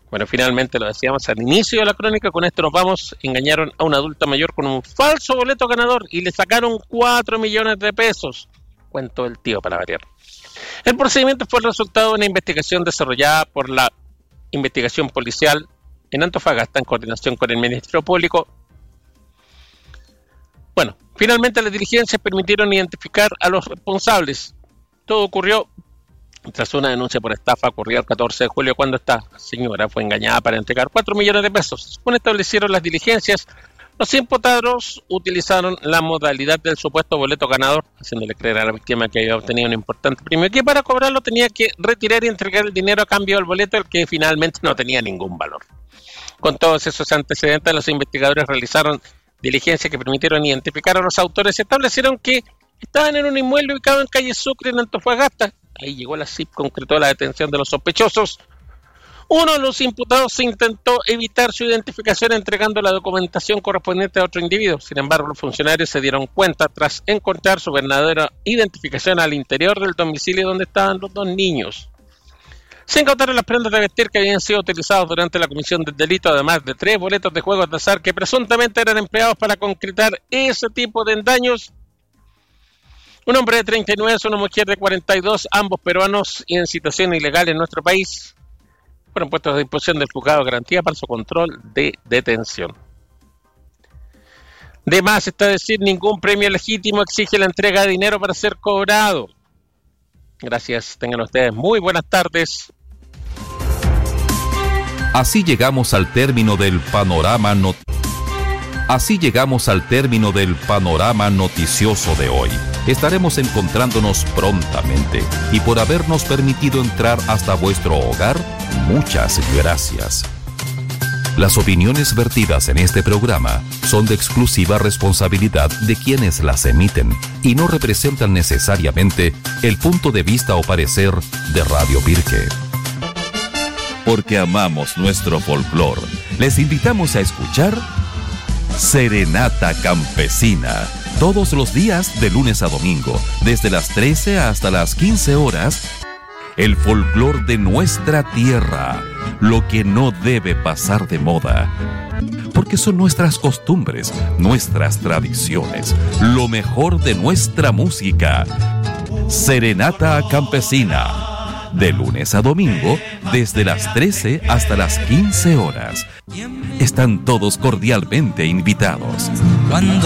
Bueno, finalmente lo decíamos al inicio de la crónica, con esto nos vamos. Engañaron a un adulto mayor con un falso boleto ganador y le sacaron 4 millones de pesos. Cuento del tío para variar. El procedimiento fue el resultado de una investigación desarrollada por la Investigación Policial en Antofagasta en coordinación con el Ministerio Público. Bueno, finalmente las diligencias permitieron identificar a los responsables. Todo ocurrió tras una denuncia por estafa ocurrida el 14 de julio cuando esta señora fue engañada para entregar 4 millones de pesos. Según establecieron las diligencias, los imputados utilizaron la modalidad del supuesto boleto ganador, haciéndole creer a la víctima que había obtenido un importante premio y que para cobrarlo tenía que retirar y entregar el dinero a cambio del boleto, el que finalmente no tenía ningún valor. Con todos esos antecedentes, los investigadores realizaron diligencias que permitieron identificar a los autores y establecieron que estaban en un inmueble ubicado en calle Sucre, en Antofagasta. Ahí llegó la CIP, concretó la detención de los sospechosos. Uno de los imputados intentó evitar su identificación entregando la documentación correspondiente a otro individuo. Sin embargo, los funcionarios se dieron cuenta tras encontrar su verdadera identificación al interior del domicilio donde estaban los 2 niños. Se incautaron las prendas de vestir que habían sido utilizadas durante la comisión del delito, además de 3 boletos de juegos de azar que presuntamente eran empleados para concretar ese tipo de engaños. Un hombre de 39 y una mujer de 42, ambos peruanos y en situación ilegal en nuestro país, fueron puestos a disposición del juzgado de garantía para su control de detención. De más está decir, ningún premio legítimo exige la entrega de dinero para ser cobrado. Gracias, tengan ustedes muy buenas tardes. Así llegamos al término del panorama noticioso de hoy. Estaremos encontrándonos prontamente y por habernos permitido entrar hasta vuestro hogar, muchas gracias. Las opiniones vertidas en este programa son de exclusiva responsabilidad de quienes las emiten y no representan necesariamente el punto de vista o parecer de Radio Pirque. Porque amamos nuestro folclor, les invitamos a escuchar Serenata Campesina, todos los días de lunes a domingo, desde las 13 hasta las 15 horas, el folclor de nuestra tierra, lo que no debe pasar de moda, porque son nuestras costumbres, nuestras tradiciones, lo mejor de nuestra música. Serenata Campesina, de lunes a domingo, desde las 13 hasta las 15 horas. Están todos cordialmente invitados. Cuando